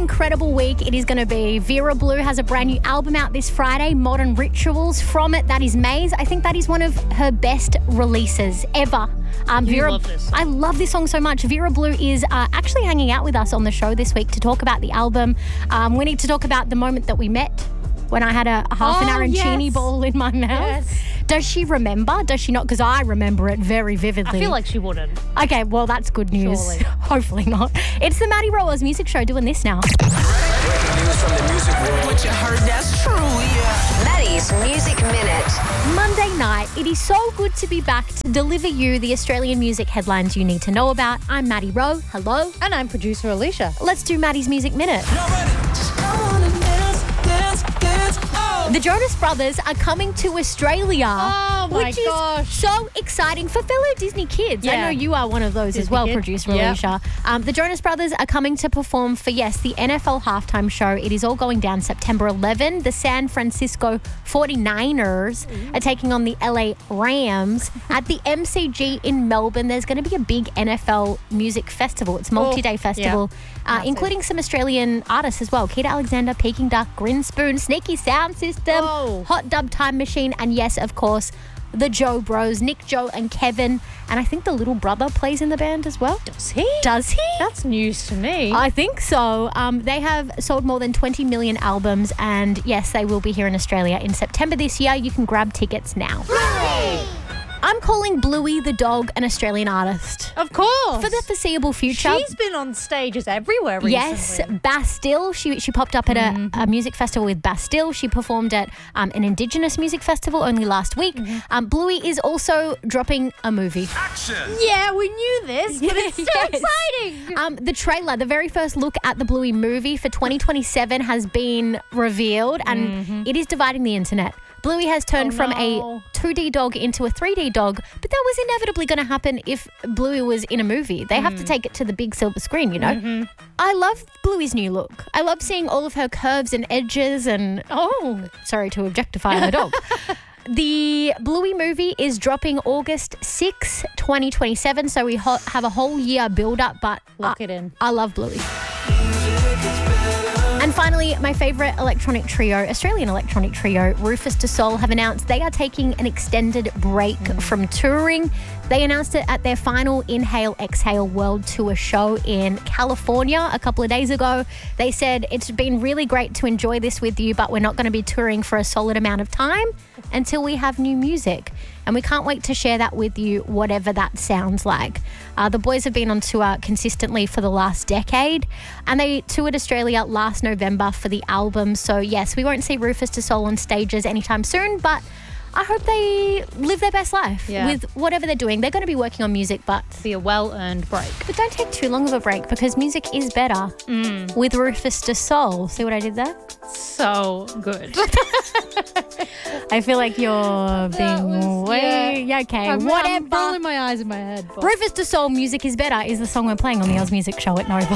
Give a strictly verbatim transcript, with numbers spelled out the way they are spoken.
incredible week it is going to be. Vera Blue has a brand new album out this Friday, Modern Rituals. From it, that is Maze. I think that is one of her best releases ever. Um, you Vera, love this. I love this song so much. Vera Blue is uh, actually hanging out with us on the show this week to talk about the album. Um, we need to talk about the moment that we met when I had a half an Oh, arancini yes. ball in my mouth. Yes. Does she remember? Does she not? Because I remember it very vividly. I feel like she wouldn't. Okay, well, that's good news. Surely. Hopefully not. It's the Maddie Rowers Music Show doing this now. Breaking news from the music world. What you heard, that's true, yeah. Maddie's Music Minute. Monday night, it is so good to be back to deliver you the Australian music headlines you need to know about. I'm Maddie Rowe. Hello. And I'm producer Alicia. Let's do Maddie's Music Minute. Y'all ready? I wanna dance, dance, dance, oh. The Jonas Brothers are coming to Australia. Oh, my which gosh. is so exciting for fellow Disney kids. I Yeah. know you are one of those as Disney well, kid. producer Yep. Alicia. Um, the Jonas Brothers are coming to perform for, yes, the N F L halftime show. It is all going down September eleventh. The San Francisco forty-niners are taking on the L A Rams at the M C G in Melbourne. There's going to be a big N F L music festival. It's a multi-day festival, uh, Massive. including some Australian artists as well. Keita Alexander, Peking Duck, Grin Spoon, Sneaky Sound System, Oh. Hot Dub Time Machine, and yes, of course, the Joe Bros, Nick, Joe, and Kevin. And I think the little brother plays in the band as well. Does he? Does he? That's news to me. I think so. Um, they have sold more than twenty million albums, and yes, they will be here in Australia in September this year. You can grab tickets now. I'm calling Bluey the dog an Australian artist of course. for the foreseeable future. She's been on stages everywhere recently. Yes, Bastille. She she popped up at a, a music festival with Bastille. She performed at um, an Indigenous music festival only last week. Um, Bluey is also dropping a movie. Action. Yeah, we knew this, but it's so Yes. exciting. Um, the trailer, the very first look at the Bluey movie for twenty twenty-seven has been revealed, and it is dividing the internet. Bluey has turned Oh, from no. a two D dog into a three D dog, but that was inevitably going to happen if Bluey was in a movie. They have to take it to the big silver screen, you know? I love Bluey's new look. I love seeing all of her curves and edges and, Oh. sorry to objectify her dog. The Bluey movie is dropping August sixth, twenty twenty-seven, so we ho- have a whole year build up, but Lock I, it in. I love Bluey. And finally, my favourite electronic trio, Australian electronic trio, Rufus Du Sol, have announced they are taking an extended break from touring. They announced it at their final Inhale Exhale World Tour show in California a couple of days ago. They said, it's been really great to enjoy this with you, but we're not going to be touring for a solid amount of time until we have new music. And we can't wait to share that with you, whatever that sounds like. Uh, the boys have been on tour consistently for the last decade, and they toured Australia last November for the album. So yes, we won't see Rufus Du Sol on stages anytime soon, but I hope they live their best life Yeah. with whatever they're doing. They're going to be working on music, but Be a well-earned break. but don't take too long of a break because music is better with Rufus Du Sol. See what I did there? So good. I feel like you're being was- way yeah, okay. I'm, whatever. I'm rolling my eyes in my head. But Rufus Du Sol, Music is Better is the song we're playing on the Oz Music Show at Nova.